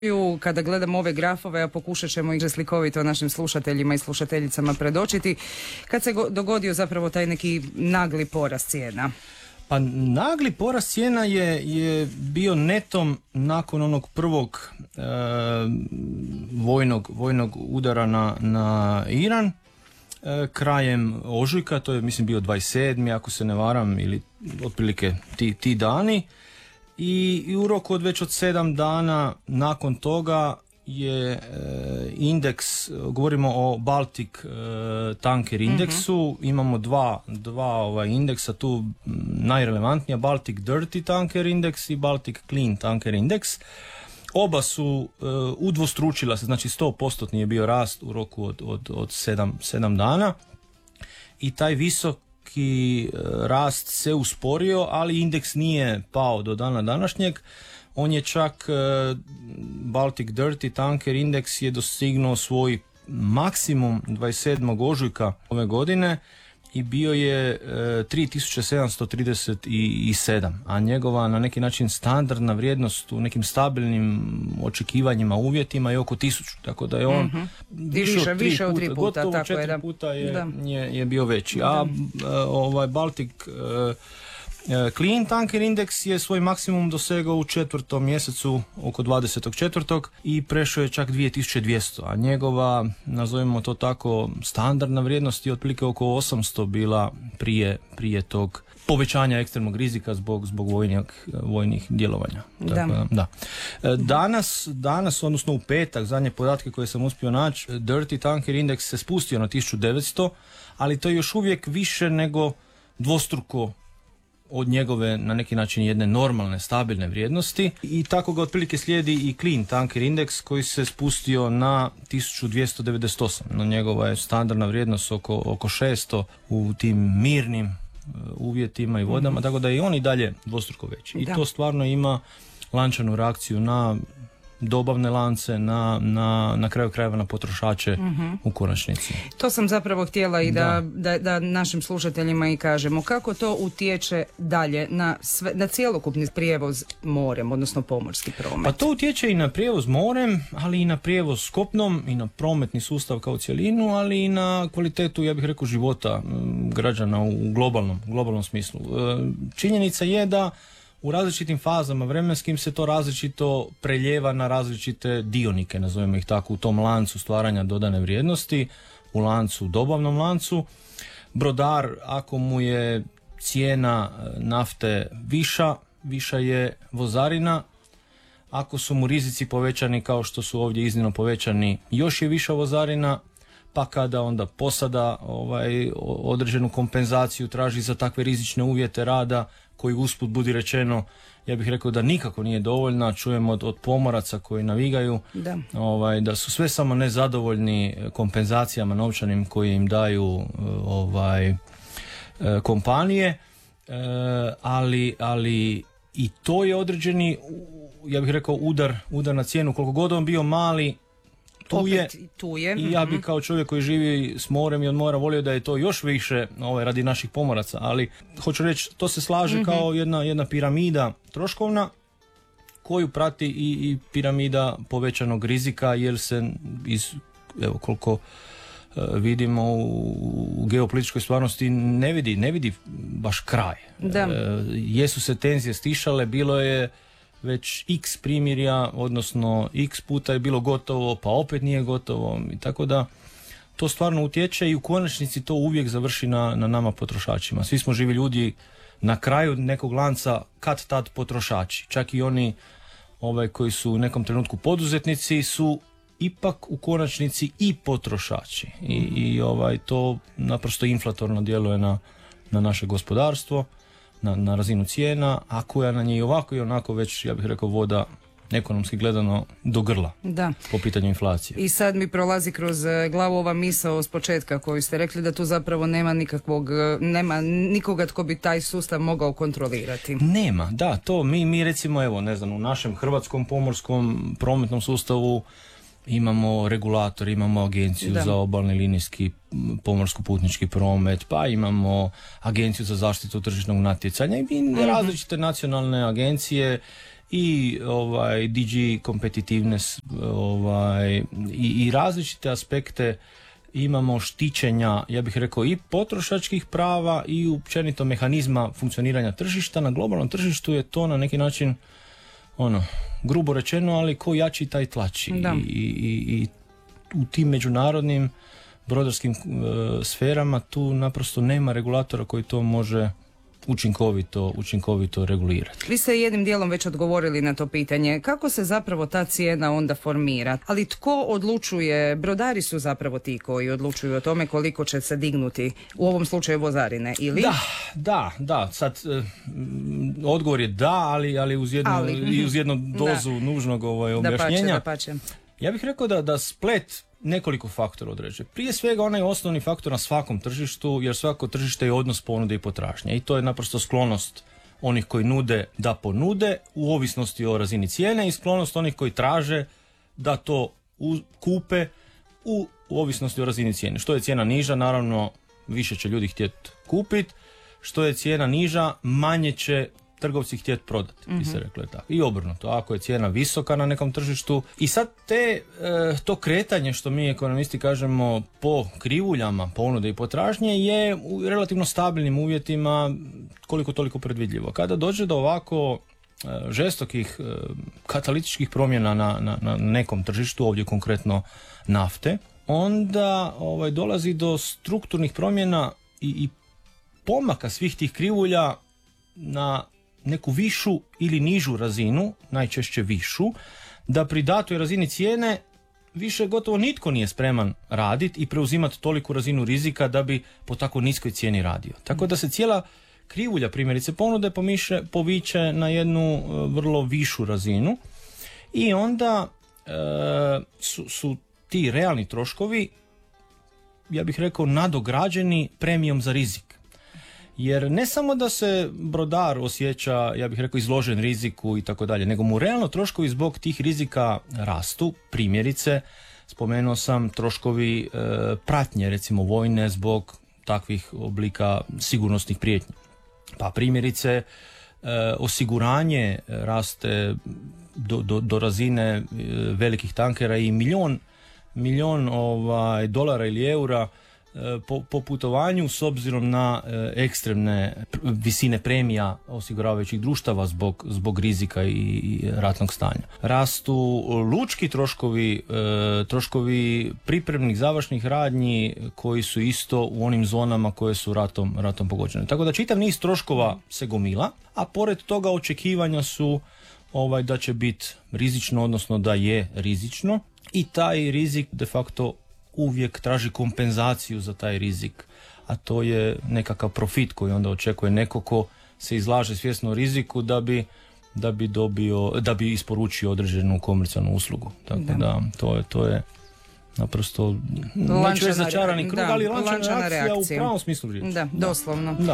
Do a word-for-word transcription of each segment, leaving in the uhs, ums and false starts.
Kada gledamo ove grafove, a pokušat ćemo ih slikovito našim slušateljima i slušateljicama predočiti, kad se go- dogodio zapravo taj neki nagli porast cijena? Pa nagli porast cijena je, je bio netom nakon onog prvog e, vojnog, vojnog udara na, na Iran e, krajem ožujka, to je mislim bio dvadeset sedmi ako se ne varam, ili otprilike ti, ti dani. I, i u roku od već od sedam dana nakon toga je e, indeks, govorimo o Baltic e, tanker indeksu, mm-hmm. imamo dva, dva ovaj indeksa tu najrelevantnija, Baltic Dirty tanker indeks i Baltic Clean tanker indeks. Oba su e, udvostručila se, znači sto posto je bio rast u roku od, od, od sedam dana i taj visok i rast se usporio, ali indeks nije pao do dana današnjeg. On je čak, Baltic Dirty Tanker indeks je dostignuo svoj maksimum dvadeset sedmog ožujka ove godine i bio je tri tisuće sedamsto trideset sedam, a njegova na neki način standardna vrijednost u nekim stabilnim očekivanjima, uvjetima je oko tisuću, tako da je on mm-hmm. više, više, više od tri puta, gotovo tako četiri je, da. puta je, da. je, je bio veći. A ovaj Baltic uh, Clean tanker indeks je svoj maksimum dosegao u četvrtom mjesecu oko dvadesetog četvrtog i prešao je čak dvije tisuće dvjesto, a njegova, nazovimo to tako, standardna vrijednost je otprilike oko osamsto bila prije, prije tog povećanja ekstremnog rizika zbog, zbog vojnih, vojnih djelovanja. Da. Tako da, da. Danas, danas, odnosno u petak, zadnje podatke koje sam uspio naći, Dirty tanker indeks se spustio na tisuću devetsto, ali to je još uvijek više nego dvostruko od njegove na neki način jedne normalne, stabilne vrijednosti i tako ga otprilike slijedi i Clean tanker indeks koji se spustio na tisuću dvjesto devedeset osam. No, njegova je standardna vrijednost oko, oko šesto u tim mirnim uh, uvjetima i vodama, mm-hmm. tako da je i on i dalje dvostruko veći. I da. To stvarno ima lančanu reakciju na dobavne lance, na, na, na kraju krajeva na potrošače mm-hmm. u konačnici. To sam zapravo htjela i da, da. Da, da našim slušateljima i kažemo. Kako to utječe dalje na, sve, na cjelokupni prijevoz morem, odnosno pomorski promet? Pa to utječe i na prijevoz morem, ali i na prijevoz kopnom i na prometni sustav kao cjelinu, ali i na kvalitetu, ja bih rekao, života građana u globalnom, globalnom smislu. Činjenica je da u različitim fazama vremenskim se to različito preljeva na različite dionike, nazovemo ih tako, u tom lancu stvaranja dodane vrijednosti, u lancu, dobavnom lancu. Brodar, ako mu je cijena nafte viša, viša je vozarina. Ako su mu rizici povećani kao što su ovdje iznimno povećani, još je viša vozarina. Pa kada onda posada ovaj, određenu kompenzaciju traži za takve rizične uvjete rada, koji usput budi rečeno, ja bih rekao da nikako nije dovoljna. Čujemo od, od pomoraca koji navigaju da. Ovaj, da su sve samo nezadovoljni kompenzacijama novčanim koje im daju ovaj, kompanije, ali, ali i to je određeni, ja bih rekao, udar, udar na cijenu, koliko god on bio mali. Tu je, tu je. I ja bi kao čovjek koji živi s morem i od mora volio da je to još više ovaj, radi naših pomoraca, ali hoću reći, to se slaže mm-hmm. kao jedna, jedna piramida troškovna koju prati i, i piramida povećanog rizika, jer se iz, evo koliko uh, vidimo u, u geopolitičkoj stvarnosti ne vidi, ne vidi baš kraj. Da. Uh, jesu se tenzije stišale, bilo je već x primirja, odnosno x puta je bilo gotovo, pa opet nije gotovo. I tako da to stvarno utječe i u konačnici to uvijek završi na, na nama potrošačima. Svi smo živi ljudi, na kraju nekog lanca kad tad potrošači. Čak i oni ovaj, koji su u nekom trenutku poduzetnici su ipak u konačnici i potrošači. I, i ovaj, to naprosto inflatorno djeluje na, na naše gospodarstvo. Na, na razinu cijena, a koja na nje i ovako i onako već, ja bih rekao, voda ekonomski gledano do grla da. Po pitanju inflacije. I sad mi prolazi kroz glavu ova misao s početka koju ste rekli da tu zapravo nema nikakvog, nema nikoga tko bi taj sustav mogao kontrolirati. Nema, da, to mi, mi recimo, evo, ne znam, u našem hrvatskom pomorskom prometnom sustavu imamo regulator, imamo agenciju da. za obalni linijski pomorsko-putnički promet, pa imamo agenciju za zaštitu tržišnog natjecanja i mm-hmm. različite nacionalne agencije i ovaj D G Competitiveness ovaj, i, i različite aspekte imamo štićenja, ja bih rekao, i potrošačkih prava i općenito mehanizma funkcioniranja tržišta. Na globalnom tržištu je to na neki način ono, grubo rečeno, ali ko jači taj tlači. I, i, i u tim međunarodnim brodarskim uh, sferama tu naprosto nema regulatora koji to može učinkovito, učinkovito regulirati. Vi ste jednim dijelom već odgovorili na to pitanje. Kako se zapravo ta cijena onda formira? Ali tko odlučuje? Brodari su zapravo ti koji odlučuju o tome koliko će se dignuti, u ovom slučaju vozarine, ili? Da, da, da. Sad, eh, odgovor je da, ali, ali uz jednu, ali. uz jednu dozu da. nužnog ovaj, objašnjenja. Da pače, da pače. Ja bih rekao da, da splet nekoliko faktora određuje. Prije svega onaj osnovni faktor na svakom tržištu, jer svako tržište je odnos ponude i potražnje. I to je naprosto sklonost onih koji nude da ponude u ovisnosti o razini cijene i sklonost onih koji traže da to u, kupe u, u ovisnosti o razini cijene. Što je cijena niža, naravno više će ljudi htjeti kupiti. Što je cijena niža, manje će trgovci htjeti prodati, mm-hmm. bi se reklo je tako. I obrnuto, ako je cijena visoka na nekom tržištu. I sad te, e, to kretanje, što mi ekonomisti kažemo po krivuljama ponude i potražnje, je u relativno stabilnim uvjetima koliko toliko predvidljivo. Kada dođe do ovako e, žestokih e, katalitičkih promjena na, na, na nekom tržištu, ovdje konkretno nafte, onda ovaj, dolazi do strukturnih promjena i, i pomaka svih tih krivulja na neku višu ili nižu razinu, najčešće višu, da pri datoj razini cijene više gotovo nitko nije spreman raditi i preuzimati toliku razinu rizika da bi po tako niskoj cijeni radio. Tako da se cijela krivulja, primjerice ponude, pomiše, poviće na jednu uh, vrlo višu razinu i onda uh, su, su ti realni troškovi, ja bih rekao, nadograđeni premijom za rizik. Jer ne samo da se brodar osjeća, ja bih rekao, izložen riziku i tako dalje, nego mu realno troškovi zbog tih rizika rastu. Primjerice, spomenuo sam troškovi e, pratnje, recimo vojne, zbog takvih oblika sigurnosnih prijetnji. Pa primjerice, e, osiguranje raste do, do, do razine e, velikih tankera i milion, milion ovaj, dolara ili eura Po, po putovanju s obzirom na e, ekstremne visine premija osiguravajućih društava zbog, zbog rizika i, i ratnog stanja. Rastu lučki troškovi, e, troškovi pripremnih završnih radnji koji su isto u onim zonama koje su ratom, ratom pogođene. Tako da čitav niz troškova se gomila, a pored toga očekivanja su ovaj, da će biti rizično, odnosno da je rizično i taj rizik de facto uvijek traži kompenzaciju za taj rizik, a to je nekakav profit koji onda očekuje neko ko se izlaže svjesno riziku da bi, da bi dobio, da bi isporučio određenu komercijalnu uslugu. Tako da, da to je, to je naprosto, neću reći začarani krug, da, ali lančana, lančana reakcija, reakcija u pravom smislu riječi. Da, doslovno. Da.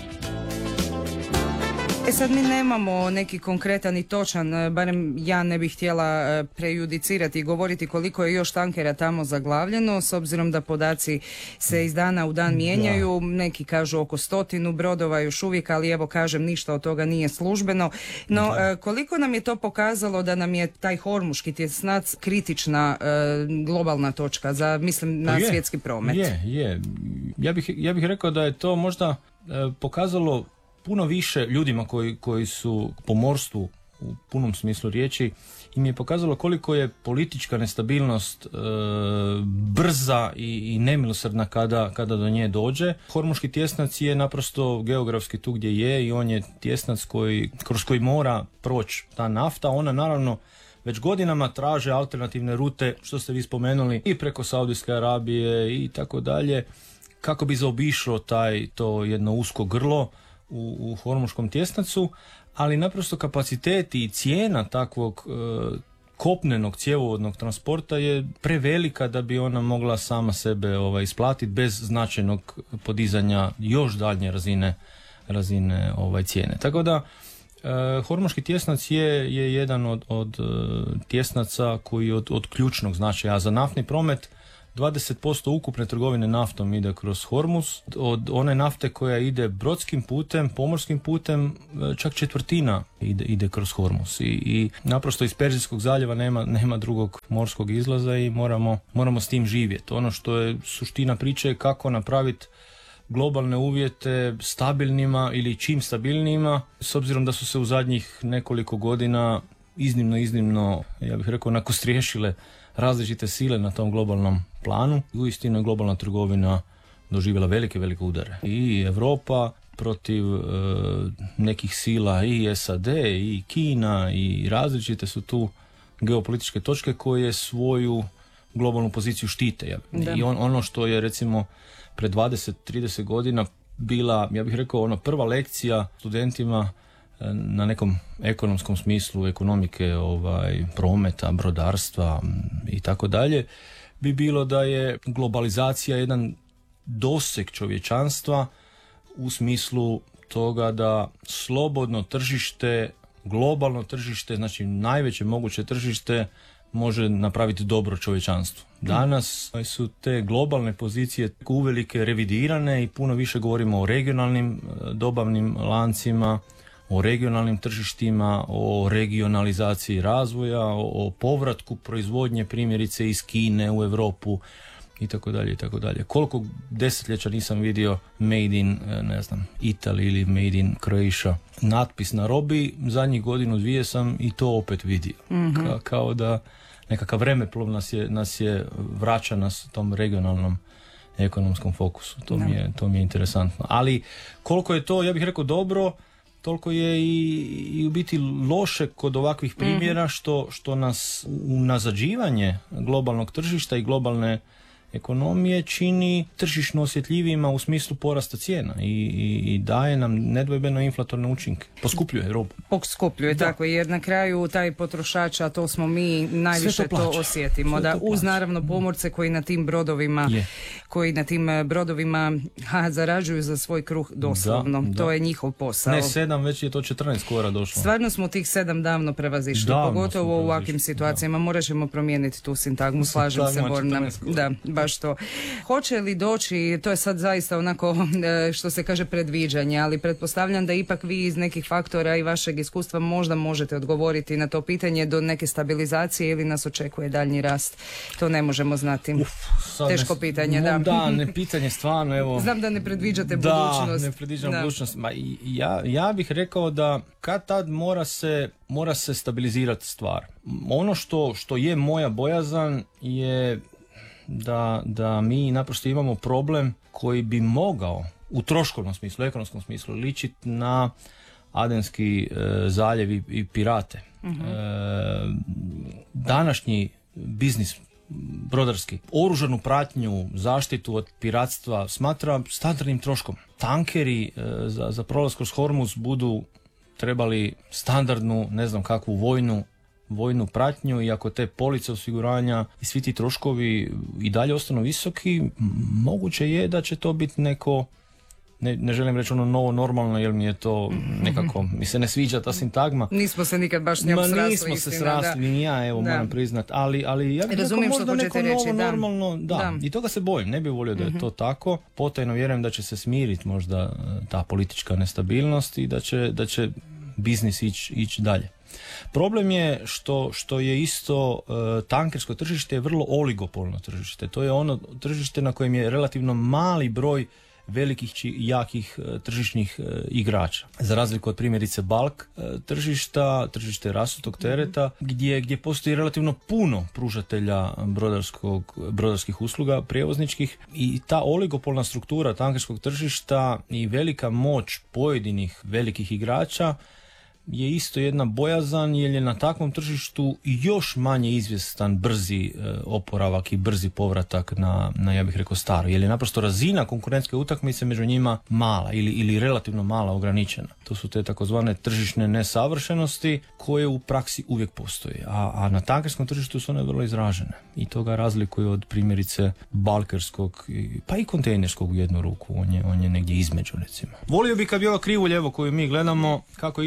E sad mi nemamo neki konkretan i točan, barem ja ne bih htjela prejudicirati i govoriti koliko je još tankera tamo zaglavljeno, s obzirom da podaci se iz dana u dan mijenjaju, da. Neki kažu oko stotinu brodova još uvijek, ali evo kažem, ništa od toga nije službeno. No da. Koliko nam je to pokazalo da nam je taj Hormuški tjesnac kritična e, globalna točka za, mislim, na je, svjetski promet? Je, je. Ja bih, ja bih rekao da je to možda e, pokazalo puno više ljudima koji, koji su po morstvu u punom smislu riječi, im je pokazalo koliko je politička nestabilnost e, brza i, i nemilosrdna kada, kada do nje dođe. Hormuški tjesnac je naprosto geografski tu gdje je i on je tjesnac koji, kroz koji mora proći ta nafta. Ona naravno već godinama traže alternativne rute, što ste vi spomenuli, i preko Saudijske Arabije i tako dalje, kako bi zaobišlo taj, to jedno usko grlo u, u Hormuškom tjesnacu, ali naprosto kapaciteti i cijena takvog e, kopnenog cjevovodnog transporta je prevelika da bi ona mogla sama sebe ovaj, isplatiti bez značajnog podizanja još daljnje razine, razine ovaj, cijene. Tako da E, Hormuški tjesnac je, je jedan od, od tjesnaca koji je od, od ključnog značaja, a za naftni promet dvadeset posto ukupne trgovine naftom ide kroz Hormuz. Od one nafte koja ide brodskim putem, pomorskim putem, čak četvrtina ide, ide kroz Hormuz. I, i naprosto iz Perzijskog zaljeva nema, nema drugog morskog izlaza i moramo, moramo s tim živjeti. Ono što je suština priče je kako napraviti globalne uvjete stabilnima ili čim stabilnijima, s obzirom da su se u zadnjih nekoliko godina iznimno, iznimno, ja bih rekao, nakostriješile različite sile na tom globalnom planu. Uistinu je globalna trgovina doživjela velike, velike udare. I Europa protiv e, nekih sila, i S A D, i Kina, i različite su tu geopolitičke točke koje svoju globalnu poziciju štite. Ja. I on, ono što je recimo pred dvadeset trideset godina bila, ja bih rekao, ono prva lekcija studentima na nekom ekonomskom smislu ekonomike, ovaj, prometa, brodarstva i tako dalje, bi bilo da je globalizacija jedan doseg čovječanstva u smislu toga da slobodno tržište, globalno tržište, znači najveće moguće tržište, može napraviti dobro čovječanstvu. Danas su te globalne pozicije uvelike revidirane i puno više govorimo o regionalnim dobavnim lancima, o regionalnim tržištima, o regionalizaciji razvoja, o, o povratku proizvodnje primjerice iz Kine u Europu i tako dalje i tako dalje. Koliko desetljeća nisam vidio made in, ne znam, Italy ili made in Croatia natpis na robi, zadnjih godinu dvije sam i to opet vidio. Mm-hmm. Ka, kao da nekakav vremeplov nas je, nas je vraća nas tom regionalnom ekonomskom fokusu. To, no. mi je, to mi je interesantno. Ali koliko je to, ja bih rekao, dobro, toliko je i, i u biti loše kod ovakvih primjera što, što nas unazađivanje globalnog tržišta i globalne ekonomije čini tržišno osjetljivijima u smislu porasta cijena i, i, i daje nam nedvojbeno inflatorne učinke. Poskupljuje robu. Poskupljuje, da. Tako, jer na kraju taj potrošač, a to smo mi, najviše to, to osjetimo. Da, uz naravno pomorce koji na tim brodovima je. koji na tim brodovima ha, zarađuju za svoj kruh doslovno. Da, to da. je njihov posao. Ne sedam, već je to četrnaest skora došlo. Stvarno smo tih sedam davno prevazišli, davno pogotovo u ovakvim situacijama. Da. Morat ćemo promijeniti tu sintagmu, slažem se, Borna. Da, baš to. Hoće li doći, to je sad zaista onako što se kaže predviđanje, ali pretpostavljam da ipak vi iz nekih faktora i vašeg iskustva možda možete odgovoriti na to pitanje do neke stabilizacije ili nas očekuje daljnji rast. To ne možemo znati. Uf, Teško ne, pitanje, da. Da, ne pitanje stvarno, evo. Znam da ne predviđate da, budućnost. Da, ne predviđam budućnost. Ma, ja, ja bih rekao da kad tad mora se, mora se stabilizirati stvar. Ono što, što je moja bojazan je Da, da mi naprosto imamo problem koji bi mogao u troškovnom smislu, ekonomskom smislu ličiti na Adenski e, zaljev i, i pirate. Uh-huh. E, današnji biznis brodarski, oružanu pratnju, zaštitu od piratstva smatra standardnim troškom. Tankeri e, za, za prolaz kroz Hormuz budu trebali standardnu, ne znam kakvu vojnu vojnu pratnju i ako te police osiguranja i svi ti troškovi i dalje ostanu visoki, moguće je da će to biti neko, ne, ne želim reći ono novo normalno, jer mi je to nekako, mi se ne sviđa ta sintagma. Nismo se nikad baš njom srasli. Ma nismo se srasli, ni ja, evo, da. moram priznat, ali, ali ja bih rekao možda neko reći, novo da. normalno, da. da, i toga se bojim, ne bih volio da je to tako, potajno vjerujem da će se smiriti možda ta politička nestabilnost i da će, da će biznis ići ić dalje. Problem je što, što je isto uh, tankersko tržište je vrlo oligopolno tržište. To je ono tržište na kojem je relativno mali broj velikih i jakih uh, tržišnih uh, igrača. Za razliku od primjerice balk uh, tržišta, tržište rasutog tereta, mm-hmm. gdje, gdje postoji relativno puno pružatelja brodarskog, brodarskih usluga, prijevozničkih, i ta oligopolna struktura tankerskog tržišta i velika moć pojedinih velikih igrača je isto jedna bojazan, jer je na takvom tržištu još manje izvjestan brzi e, oporavak i brzi povratak na, na, ja bih rekao, staro. Jer je naprosto razina konkurentske utakmice među njima mala ili, ili relativno mala, ograničena. To su te takozvane tržišne nesavršenosti koje u praksi uvijek postoje. A, a na tankerskom tržištu su one vrlo izražene. I to ga razlikuju od primjerice balkerskog, pa i kontejnerskog u jednu ruku. On je, on je negdje između, recimo. Volio bi kad bi ova krivulja, evo, koju mi gledamo, kako je išla gore,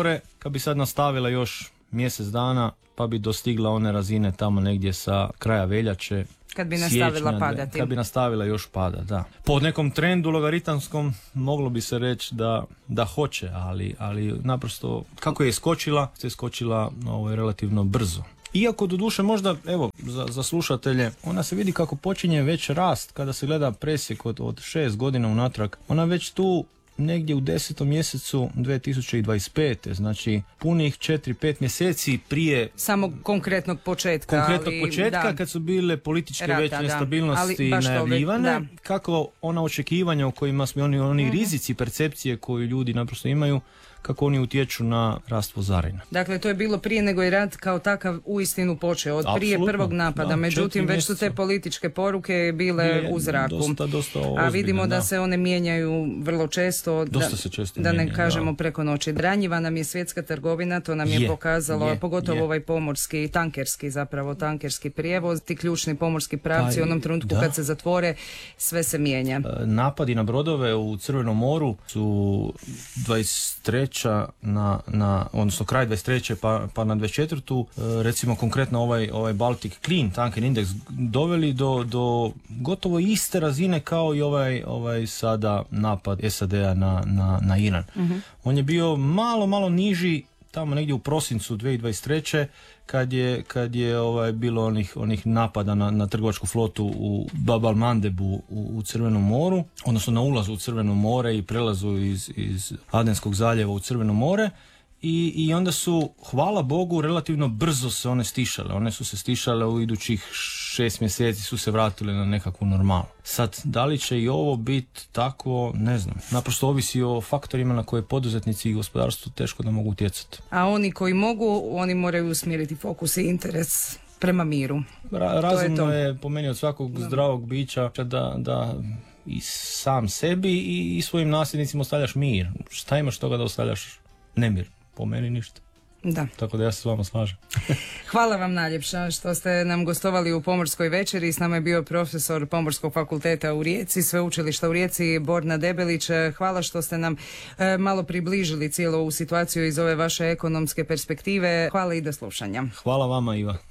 gore, kad bi sad nastavila još mjesec dana, pa bi dostigla one razine tamo negdje sa kraja veljače, kad bi nastavila siječnja, padati. Kad bi nastavila još pada, da. Po nekom trendu logaritamskom moglo bi se reći da, da hoće, ali, ali naprosto kako je skočila, se skočila ovo, relativno brzo. Iako doduše možda, evo, za, za slušatelje, ona se vidi kako počinje već rast kada se gleda presjek od, od šest godina unatrag. Ona već tu negdje u desetom mjesecu dvije tisuće dvadeset pete, znači punih četiri pet mjeseci prije samog konkretnog početka. Konkretnog ali, početka, da. Kad su bile političke Rata, već nestabilnosti da. najavljivane, kako ona očekivanja u kojima smo oni, oni mm-hmm. rizici percepcije koju ljudi naprosto imaju, kako oni utječu na rast vozarina. Dakle, to je bilo prije nego je rat kao takav uistinu počeo, od prije Apsolutno, prvog napada. da, Međutim, već su te političke poruke bile je, u zraku. Dosta, dosta ozbiljne, a vidimo da. da se one mijenjaju vrlo često, dosta da, se često da ne mijenja, kažemo da. preko noći. Ranjiva nam je svjetska trgovina, to nam je, je pokazalo, je, pogotovo je. ovaj pomorski, tankerski zapravo, tankerski prijevoz, ti ključni pomorski pravci, u onom trenutku da. kad se zatvore, sve se mijenja. Napadi na brodove u Crvenom moru su dvadeset treća na na, odnosno kraj dvadeset treće pa, pa na dvadeset četvrtu recimo konkretno ovaj, ovaj Baltic Clean Tanker Index doveli do, do gotovo iste razine kao i ovaj, ovaj sada napad S A D-a na, na, na Iran. Uh-huh. On je bio malo, malo niži tamo negdje u prosincu dvije tisuće dvadeset treće kad je, kad je ovaj, bilo onih, onih napada na, na trgovačku flotu u Bab al-Mandebu u, u Crvenom moru, odnosno na ulazu u Crveno more i prelazu iz, iz Adenskog zaljeva u Crveno more. I, I onda su, hvala Bogu, relativno brzo se one stišale. One su se stišale u idućih šest mjeseci, su se vratile na nekakvu normalu. Sad, da li će i ovo biti tako, ne znam. Naprosto ovisi o faktorima na koje poduzetnici i gospodarstvo teško da mogu utjecati. A oni koji mogu, oni moraju usmjeriti fokus i interes prema miru. Ra- razumno je, je po meni od svakog da. zdravog bića da, da i sam sebi i, i svojim nasljednicima ostavljaš mir. Šta imaš toga da ostavljaš nemir? Po meni ništa. Da. Tako da ja se s vama slažem. Hvala vam najljepša što ste nam gostovali u Pomorskoj večeri. S nama je bio profesor Pomorskog fakulteta u Rijeci, sveučilišta u Rijeci, Borna Debelić. Hvala što ste nam e, malo približili cijelu ovu situaciju iz ove vaše ekonomske perspektive. Hvala i do slušanja. Hvala vama, Iva.